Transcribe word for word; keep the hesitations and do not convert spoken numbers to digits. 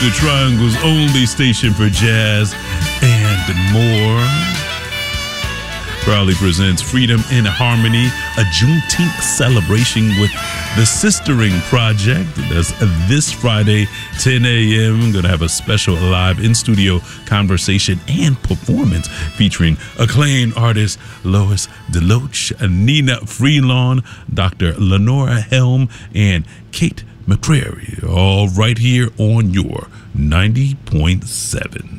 the Triangle's only station for jazz and more. Proudly presents Freedom in Harmony, a Juneteenth celebration with the Sistering Project. That's this Friday, ten a.m. I'm going to have a special live in-studio conversation and performance featuring acclaimed artist Lois DeLoach, Nina Freelon, Doctor Lenora Helm, and Kate McCrary, all right here on your ninety point seven.